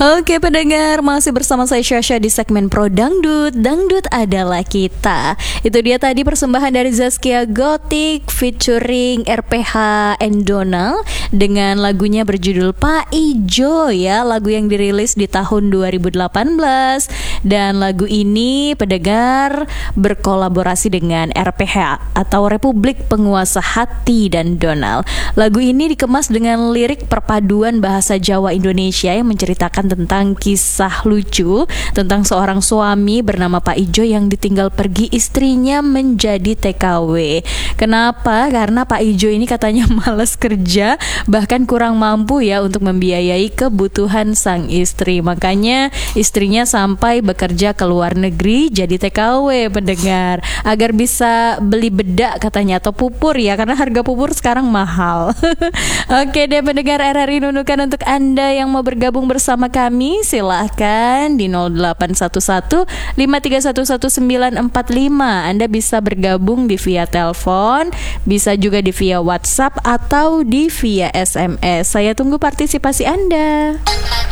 Oke pendengar, masih bersama saya Syasha di segmen Pro Dangdut. Dangdut adalah kita. Itu dia tadi persembahan dari Zaskia Gotik featuring RPH and Donald dengan lagunya berjudul Pak Ijo ya. Lagu yang dirilis di tahun 2018. Dan lagu ini pendengar berkolaborasi dengan RPH atau Republik Penguasa Hati dan Donald. Lagu ini dikemas dengan lirik perpaduan bahasa Jawa Indonesia yang menceritakan tentang kisah lucu tentang seorang suami bernama Pak Ijo yang ditinggal pergi istrinya menjadi TKW. Kenapa? Karena Pak Ijo ini katanya malas kerja, bahkan kurang mampu ya untuk membiayai kebutuhan sang istri. Makanya istrinya sampai bekerja ke luar negeri jadi TKW pendengar, agar bisa beli bedak katanya atau pupur ya, karena harga pupur sekarang mahal. Oke deh pendengar RRI Nunukan, untuk Anda yang mau bergabung bersama kami silahkan di 0811 5311945. Anda bisa bergabung di via telepon, bisa juga di via WhatsApp atau di via SMS. Saya tunggu partisipasi Anda.